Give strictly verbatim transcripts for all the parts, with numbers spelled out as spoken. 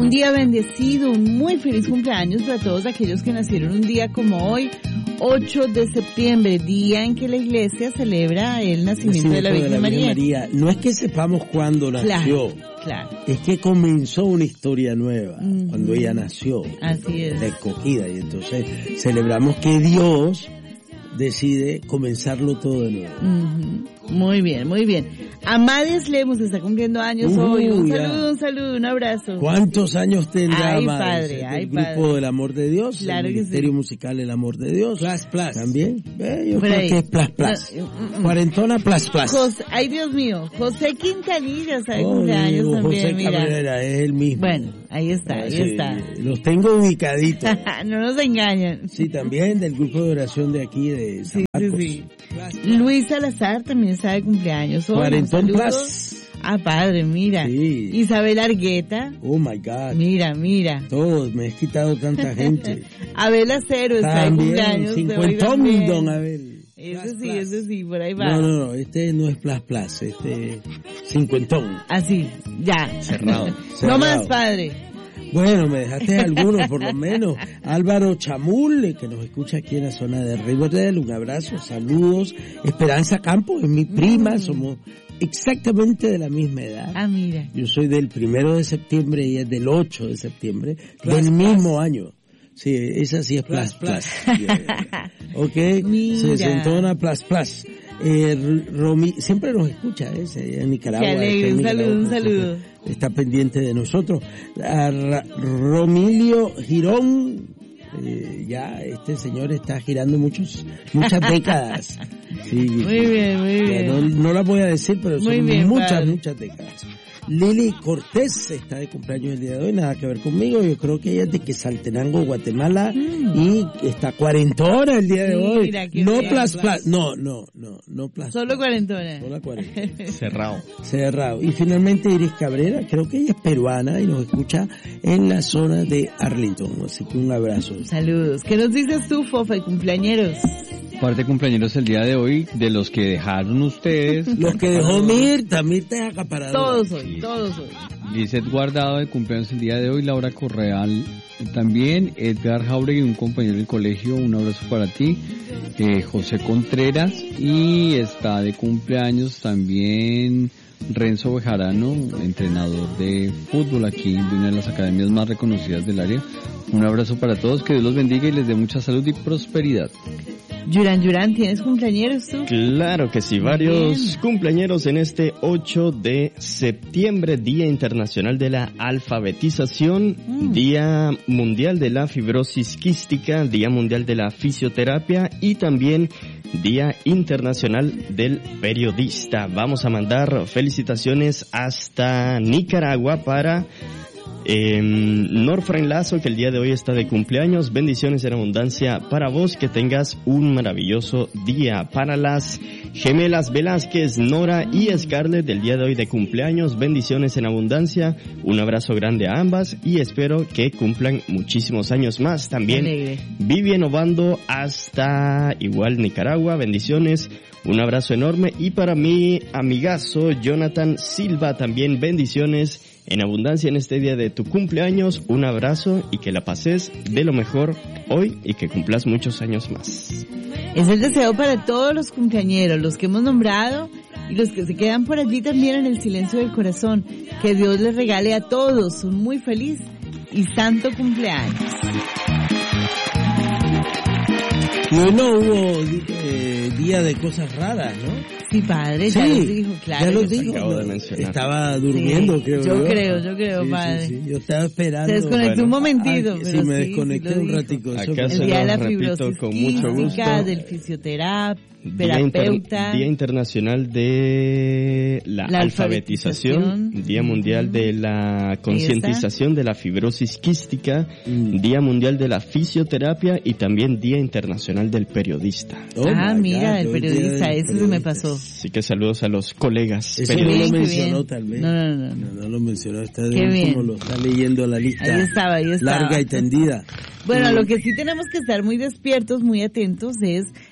Un día bendecido, un muy feliz cumpleaños para todos aquellos que nacieron un día como hoy, ocho de septiembre, día en que la iglesia celebra el nacimiento, nacimiento de la Virgen, de la Virgen María. María. No es que sepamos cuándo nació, claro, claro. Es que comenzó una historia nueva, uh-huh. cuando ella nació. Así es. La escogida, y entonces celebramos que Dios decide comenzarlo todo de nuevo. Uh-huh. Muy bien, muy bien. Amadis Lemus está cumpliendo años uh, hoy. Un saludo, ya. un saludo, un abrazo. ¿Cuántos años tendrá ay, Amadis? Padre, ay, el padre. grupo del Amor de Dios, claro el que Ministerio sí. Musical El Amor de Dios. Plas, plas. También. Eh, yo Por creo ahí. que es plas, plas. No, mm, mm. Cuarentona, plas, plas. José, ay, Dios mío. José Quintanilla está de oh, cumpleaños Dios, también, José mira. Cabrera, es el mismo. Bueno, ahí está, ahí sí, está. Los tengo ubicaditos. No nos engañan. Sí, también del grupo de oración de aquí de San sí, Marcos. Sí, sí. Luis Salazar también está de cumpleaños hoy. Cuarentón Plus. Ah, padre, mira. Sí. Isabel Argueta. Oh, my God. Mira, mira. Todos, me he quitado tanta gente. Abel Acero está de cumpleaños. Cincuentón, don Abel. Eso sí, eso sí, por ahí va. No, no, no, este no es Plas Plas, este es cincuentón. Así, ya. Cerrado. No más, padre. Bueno, me dejaste algunos, por lo menos. Álvaro Chamul, que nos escucha aquí en la zona de Riverdale, un abrazo, saludos. Esperanza Campos, es mi prima, mm. somos exactamente de la misma edad. Ah, mira. Yo soy del primero de septiembre y ella es del ocho de septiembre, Plus, del plus. mismo año. Sí, esa sí es Plas Plas. Ok, se sentó una Plas Plas. Eh, Romy, siempre nos escucha, ¿eh? En Nicaragua. Qué alegre, un saludo, un saludo. Está pendiente de nosotros. A Ra- Romilio Girón, eh, ya este señor está girando muchos, muchas décadas. Sí, muy bien, muy bien. No, no las voy a decir, pero muy son bien, muchas, padre. muchas décadas. Lili Cortés está de cumpleaños el día de hoy, nada que ver conmigo, yo creo que ella es de Quetzaltenango, Guatemala, mm. y está cuarentona el día de hoy. Mira, no bien. plas, plas, no, no, no, no plas. Solo cuarentona. Solo cuarentona. Cerrado. Cerrado. Y finalmente Iris Cabrera, creo que ella es peruana y nos escucha en la zona de Arlington, así que un abrazo. Saludos. ¿Qué nos dices tú, Fofa, y cumpleañeros? Parte de cumpleaños el día de hoy, de los que dejaron ustedes. Los que dejó Mirta, Mirta es acaparadora. Todos hoy, todos hoy. Lizeth Guardado de cumpleaños el día de hoy, Laura Correal también, Edgar Jauregui, un compañero del colegio, un abrazo para ti, eh, José Contreras, y está de cumpleaños también Renzo Bejarano, entrenador de fútbol aquí de una de las academias más reconocidas del área. Un abrazo para todos, que Dios los bendiga y les dé mucha salud y prosperidad. Yuran, Yuran, ¿tienes cumpleañeros tú? Claro que sí, varios Bien. cumpleañeros en este ocho de septiembre, Día Internacional de la Alfabetización, mm. Día Mundial de la Fibrosis Quística, Día Mundial de la Fisioterapia y también Día Internacional del Periodista. Vamos a mandar felicitaciones hasta Nicaragua para Eh, Norfran Lazo, que el día de hoy está de cumpleaños. Bendiciones en abundancia para vos, que tengas un maravilloso día. Para las gemelas Velázquez, Nora y Scarlett, del día de hoy de cumpleaños, bendiciones en abundancia, un abrazo grande a ambas y espero que cumplan muchísimos años más. También Vivian Obando hasta igual Nicaragua, bendiciones, un abrazo enorme. Y para mi amigazo Jonathan Silva, también bendiciones en abundancia en este día de tu cumpleaños, un abrazo y que la pases de lo mejor hoy y que cumplas muchos años más. Es el deseo para todos los cumpleañeros, los que hemos nombrado y los que se quedan por allí también en el silencio del corazón. Que Dios les regale a todos un muy feliz y santo cumpleaños. Y hoy no hubo eh, día de cosas raras, ¿no? Sí, padre, sí, ya lo dijo, claro. Ya lo dijo. Estaba durmiendo, sí, creo yo. Yo creo, yo creo, sí, padre. Sí, sí, yo estaba esperando. Se desconectó bueno, un momentito. ah, pero sí, me sí, desconecté sí un dijo. ratico. Acá el día de la fibrosis con mucho gusto. del fisioterapeuta. Día, inter, Día Internacional de la, la alfabetización, alfabetización, Día Mundial de la concientización de la fibrosis quística, mm. Día Mundial de la fisioterapia y también Día Internacional del periodista. Oh ah, mira, God, el periodista, del eso se me pasó. Así que saludos a los colegas eso periodistas. no lo mencionó tal vez. No, no, no. No, no lo mencionó, está de como lo está leyendo la lista. Ahí estaba, ahí estaba. Larga y tendida. Bueno, mm. lo que sí tenemos que estar muy despiertos, muy atentos es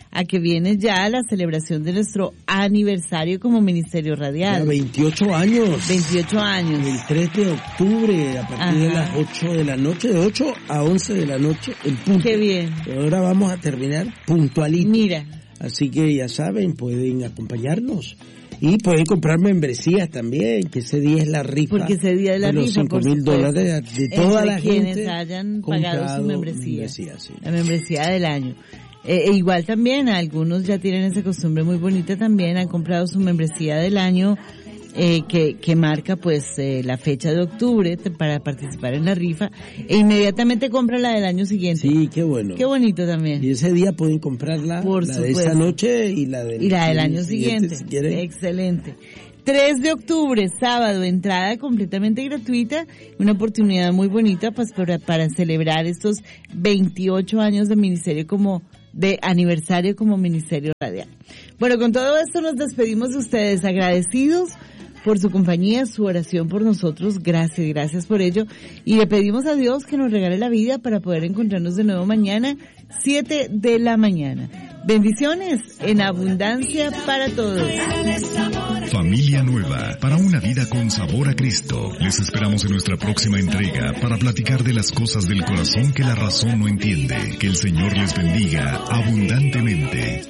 a que viene ya la celebración de nuestro aniversario como Ministerio Radial. Ya veintiocho años. veintiocho años. El tres de octubre, a partir Ajá. de las ocho de la noche, de ocho a once de la noche, en punto. Qué bien. Ahora vamos a terminar puntualito. Mira. Así que ya saben, pueden acompañarnos. Y pueden comprar membresías también, que ese día es la rifa. Porque ese día es la de los rifa, cinco mil dólares de toda la quienes gente hayan pagado su membresía. membresía sí. La membresía del año. Eh, e igual también, algunos ya tienen esa costumbre muy bonita también, han comprado su membresía del año, eh, que, que marca pues eh, la fecha de octubre te, para participar en la rifa, e inmediatamente compra la del año siguiente. Sí, qué bueno. Qué bonito también. Y ese día pueden comprarla, Por la supuesto. de esta noche y la del, y la del año siguiente. siguiente si Excelente. tres de octubre, sábado, entrada completamente gratuita, una oportunidad muy bonita pues para, para celebrar estos veintiocho años de ministerio como de aniversario como Ministerio Radial. Bueno, con todo esto nos despedimos de ustedes, agradecidos por su compañía, su oración por nosotros, gracias, gracias por ello, y le pedimos a Dios que nos regale la vida para poder encontrarnos de nuevo mañana, siete de la mañana. Bendiciones en abundancia para todos. Familia nueva, para una vida con sabor a Cristo. Les esperamos en nuestra próxima entrega para platicar de las cosas del corazón que la razón no entiende. Que el Señor les bendiga abundantemente.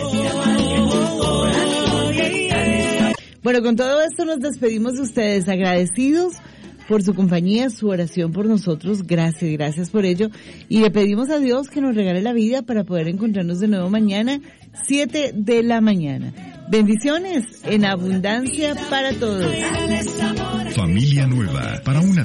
Bueno, con todo esto nos despedimos de ustedes, agradecidos por su compañía, su oración por nosotros, gracias, gracias por ello, y le pedimos a Dios que nos regale la vida para poder encontrarnos de nuevo mañana, siete de la mañana. Bendiciones en abundancia para todos. Familia nueva, para una